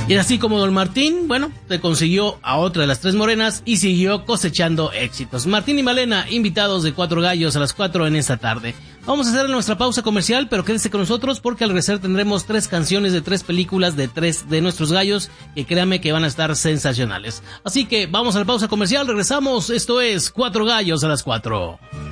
Y así como Don Martín, bueno, se consiguió a otra de las tres morenas y siguió cosechando éxitos. Martín y Malena, invitados de Cuatro Gallos a las 4 en esta tarde. Vamos a hacer nuestra pausa comercial, pero quédense con nosotros porque al regresar tendremos 3 canciones de 3 películas de 3 de nuestros gallos que créanme que van a estar sensacionales. Así que vamos a la pausa comercial, regresamos, esto es Cuatro Gallos a las 4.